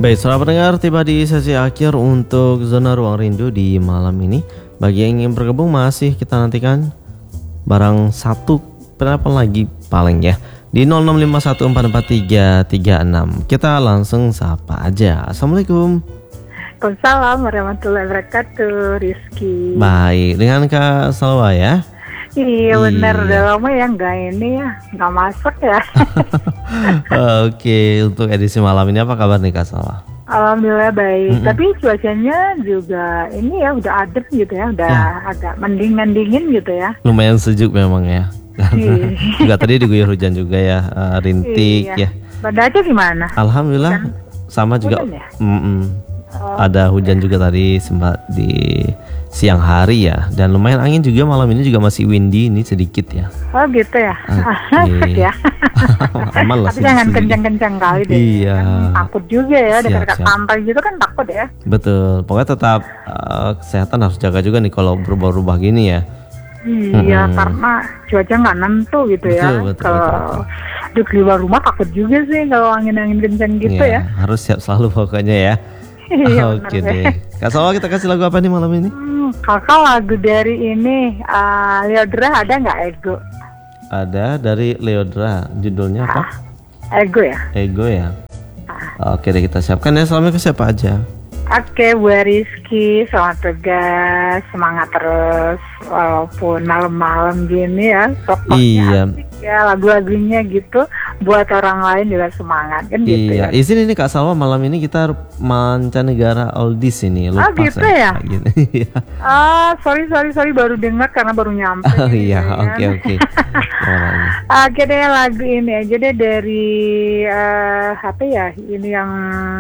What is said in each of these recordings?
Baik, saudara pendengar, tiba di sesi akhir untuk Zona Ruang Rindu di malam ini. Bagi yang ingin bergabung masih kita nantikan barang satu penelpon lagi paling ya di 0651443336. Kita langsung sapa aja. Assalamualaikum. Waalaikumsalam warahmatullahi wabarakatuh, Rizky. Baik, dengan Kak Salwa ya. Iya benar, udah lama ya nggak masuk ya. Oke, untuk edisi malam ini apa kabar nih Kak Salwa? Alhamdulillah baik, tapi cuacanya juga ini ya udah adem gitu ya, udah agak mendingin gitu ya. Lumayan sejuk memang ya. Juga tadi diguyur hujan juga ya, rintik ya. Banda aja gimana? Alhamdulillah sama juga. Ya? Ada hujan juga tadi sempat di siang hari ya, dan lumayan angin juga malam ini, juga masih windy ini sedikit ya. Oh gitu ya. Okay. Ya. Aman lah. Tapi jangan kencang-kencang kali deh. Iya. Kan takut juga ya, dekat pantai gitu kan takut ya. Betul. Pokoknya tetap kesehatan harus jaga juga nih kalau berubah-ubah gini ya. Iya, karena cuaca nggak nentu gitu ya. Kalau di luar rumah takut juga sih kalau angin-angin kencang gitu ya. Harus siap selalu pokoknya ya. Iya, oke deh. Kak Salwa, kita kasih lagu apa nih malam ini? Kakak lagu dari ini Leodra ada nggak, Ego? Ada dari Leodra. Judulnya apa? Ego ya. Ego ya. Oke deh, kita siapkan ya. Salamnya ke siapa aja? Oke, buat Rizky, selamat tugas, semangat terus walaupun malam-malam gini ya. Iya. Ya lagu-lagunya gitu buat orang lain juga semangat kan gitu ya. Iya, izin ini Kak Salwa, malam ini kita mancanegara oldies ini. Lupa gitu ya? Gitu. Sorry baru dengar karena baru nyampe. Oh iya, oke. Oke deh, lagu ini aja deh dari apa ya? Ini yang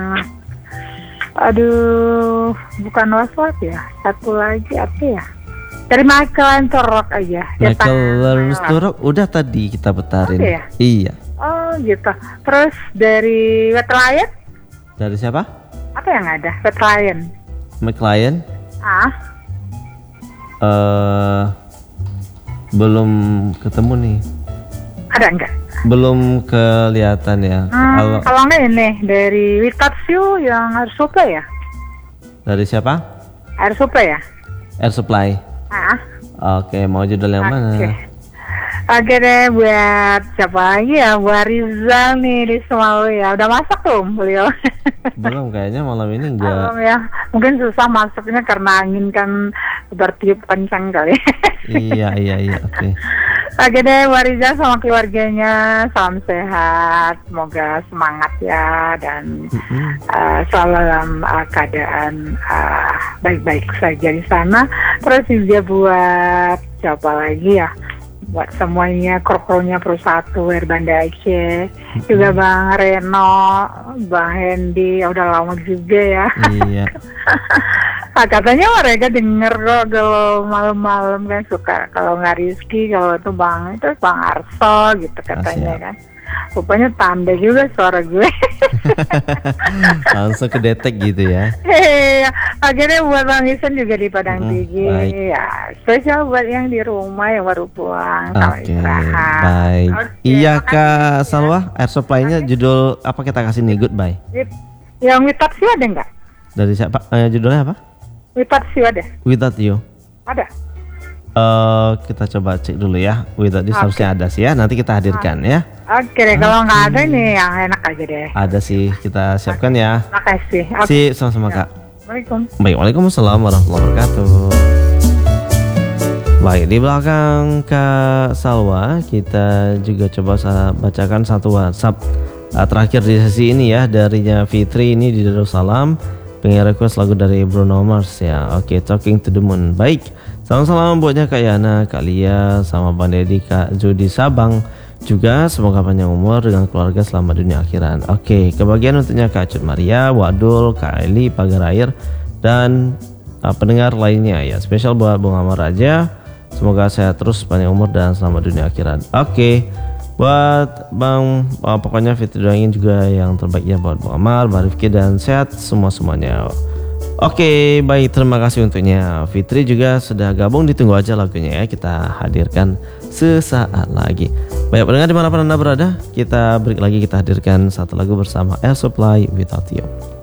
bukan was-was ya. Satu lagi apa ya? Dari Michael Rock aja. Michael Rock udah tadi kita putarin. Ya? Iya. Oh gitu. Terus dari Wet Lion? Dari siapa? Apa yang ada? Wet Lion. McLion? Belum ketemu nih. Ada enggak? Belum kelihatan ya. Kalau enggak ini dari We Touch You yang Air Supply ya? Dari siapa? Air Supply ya? Air Supply. Oke, mau judul yang mana? Oke deh, buat siapa lagi ya? Buat Rizal nih di Semawi ya. Udah masak tuh beliau? Belum, kayaknya malam ini enggak. Belum ya. Mungkin susah masaknya karena angin kan bertiup kencang kali. Iya, oke. Oke deh, buat Rizal sama keluarganya, salam sehat, semoga semangat ya, dan selalu dalam keadaan baik-baik saja di sana. Terus juga buat siapa lagi ya? Buat semuanya, kru-krunya Pro1 Air Banda Aceh, juga Bang Reno, Bang Hendy, udah lama juga ya. Iya. Katanya mereka denger kok kalau malam-malam kan suka, kalau nggak Rizky, kalau itu Bang Arso gitu katanya kan. Rupanya tanda juga suara gue. Langsung kedetek gitu ya. Akhirnya buat Bang Isen juga di Padang Tinggi. Ya, spesial buat yang di rumah yang baru pulang. Oke, baik. Iya Kak Salwa, Air Supply-nya judul apa kita kasih nih? Goodbye. Yang Without You ada nggak? Dari siapa? Judulnya apa? Without You ada? Without You. Ada. Kita coba cek dulu ya. Without You seharusnya ada sih ya. Nanti kita hadirkan ya. Oke deh, kalau nggak ada nih yang enak aja deh. Ada sih, kita siapkan ya. Makasih. Sip, sama-sama Kak. Assalamualaikum. Baik, waalaikumsalam warahmatullahi wabarakatuh. Baik, di belakang Kak Salwa, kita juga coba bacakan satu WhatsApp terakhir di sesi ini ya, darinya Fitri ini di Darussalam. Pengen request lagu dari Bruno Mars ya. Oke, Talking to the Moon. Baik, salam-salam buatnya Kak Yana, Kak Lia, sama Bang Dedi, Kak Judi Sabang. Juga semoga panjang umur dengan keluarga selama dunia akhiran. Oke, kebagian untuknya Kak Cut Maria, Wadul, Kak Eli, Pagar Air, dan pendengar lainnya ya. Spesial buat Bung Amar Raja. Semoga sehat terus, panjang umur dan selamat dunia akhirat. Oke, buat Bang, pokoknya Fitri doain juga yang terbaik ya buat Bang Amar, Bang Rifki, dan sehat semuanya. Oke, baik, terima kasih untuknya. Fitri juga sudah gabung, ditunggu aja lagunya ya, kita hadirkan sesaat lagi. Baik pendengar dimanapun Anda berada, kita break lagi, kita hadirkan satu lagu bersama Air Supply Without You.